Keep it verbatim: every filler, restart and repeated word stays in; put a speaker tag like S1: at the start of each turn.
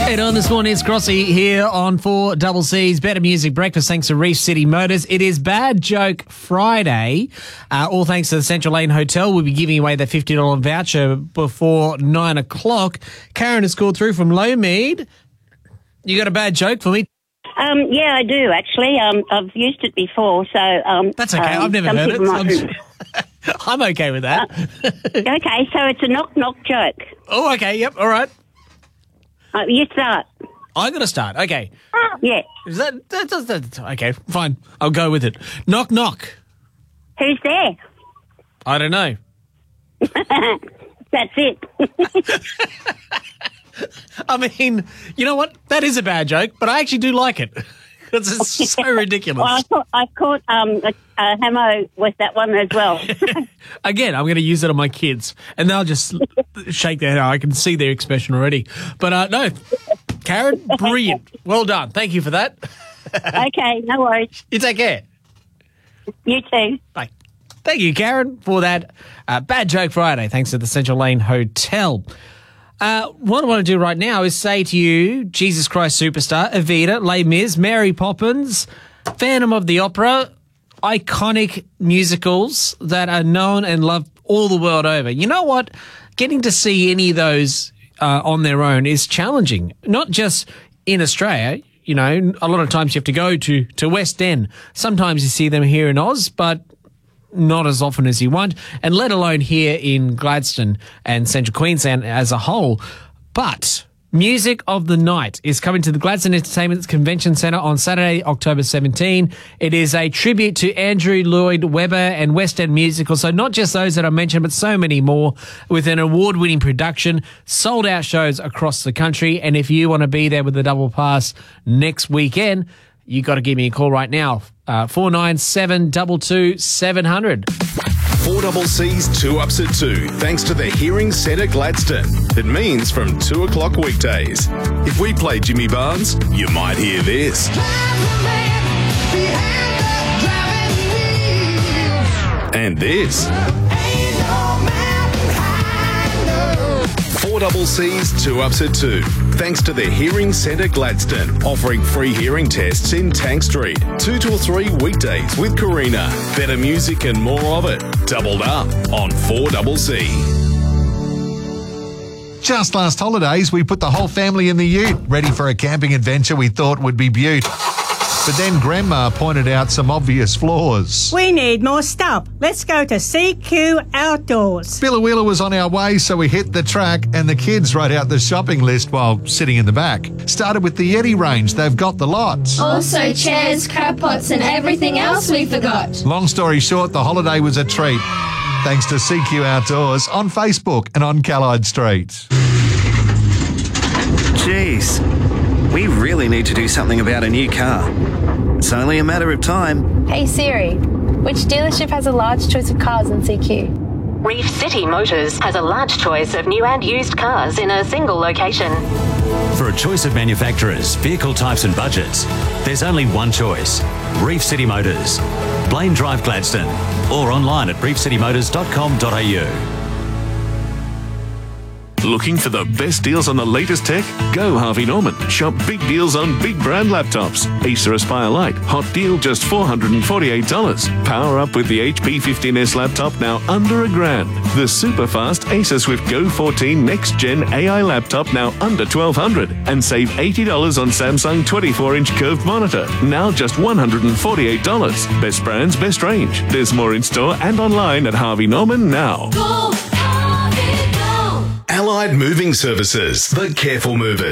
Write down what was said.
S1: Right on this morning, it's Crossy here on four Double C's Better Music Breakfast, thanks to Reef City Motors. It is Bad Joke Friday, uh, all thanks to the Central Lane Hotel. We'll be giving away the fifty dollars voucher before nine o'clock. Karen has called through from Lowmead. You got a bad joke for me?
S2: Um, yeah, I do, actually. Um, I've used it before, so... Um,
S1: That's okay,
S2: um,
S1: I've never heard it. Might... I'm, I'm okay with that.
S2: Uh, okay, so it's a knock-knock joke.
S1: Oh, okay, yep, all right.
S2: Uh, you start.
S1: I got to start, okay.
S2: Yeah.
S1: Is that, that, that, that... Okay, fine, I'll go with it. Knock, knock.
S2: Who's there?
S1: I don't know.
S2: That's it.
S1: I mean, you know what? That is a bad joke, but I actually do like it because it's so ridiculous.
S2: Well, I caught, I caught um, a, a Hamo with that one as well.
S1: Again, I'm going to use it on my kids, and they'll just shake their head. I can see their expression already. But uh, no, Karen, brilliant. Well done. Thank you for that.
S2: Okay, no worries.
S1: You take care.
S2: You too.
S1: Bye. Thank you, Karen, for that uh, Bad Joke Friday. Thanks to the Central Lane Hotel. Uh, what I want to do right now is say to you, Jesus Christ Superstar, Evita, Les Mis, Mary Poppins, Phantom of the Opera, iconic musicals that are known and loved all the world over. You know what? Getting to see any of those uh, on their own is challenging, not just in Australia. You know, a lot of times you have to go to, to West End. Sometimes you see them here in Oz, but not as often as you want, and let alone here in Gladstone and Central Queensland as a whole. But Music of the Night is coming to the Gladstone Entertainment Convention Centre on Saturday, October seventeenth. It is a tribute to Andrew Lloyd Webber and West End musicals, so not just those that I mentioned, but so many more, with an award-winning production, sold-out shows across the country. And if you want to be there with the double pass next weekend, you got to give me a call right now. Uh, four nine seven, two two, seven hundred.
S3: four Double C's two ups at two, thanks to the Hearing Centre Gladstone. It means from two o'clock weekdays. If we play Jimmy Barnes, you might hear this. And this. four Double C's two ups at two, thanks to the Hearing Centre Gladstone, offering free hearing tests in Tank Street. Two till three weekdays with Karina. Better music and more of it. Doubled up on four Double C.
S4: Just last holidays, we put the whole family in the ute, ready for a camping adventure we thought would be beaut. But then Grandma pointed out some obvious flaws.
S5: We need more stuff. Let's go to C Q Outdoors.
S4: Billawheeler was on our way, so we hit the track, and the kids wrote out the shopping list while sitting in the back. Started with the Yeti range. They've got the lot.
S6: Also chairs, crab pots and everything else we forgot.
S4: Long story short, the holiday was a treat. Thanks to C Q Outdoors on Facebook and on Callide Street.
S7: Jeez, we really need to do something about a new car. It's only a matter of time.
S8: Hey Siri, which dealership has a large choice of cars in C Q?
S9: Reef City Motors has a large choice of new and used cars in a single location.
S10: For a choice of manufacturers, vehicle types and budgets, there's only one choice. Reef City Motors. Blaine Drive, Gladstone. Or online at reef city motors dot com dot a u.
S3: Looking for the best deals on the latest tech? Go Harvey Norman. Shop big deals on big brand laptops. Acer Aspire Lite. Hot deal just four hundred forty-eight dollars. Power up with the H P fifteen S laptop now under a grand. The super fast Acer Swift Go fourteen Next Gen A I laptop now under twelve hundred dollars. And save eighty dollars on Samsung twenty-four inch curved monitor. Now just one hundred forty-eight dollars. Best brands, best range. There's more in store and online at Harvey Norman now.
S6: Go, Harvey, go!
S3: Allied Moving Services. The Careful Movers.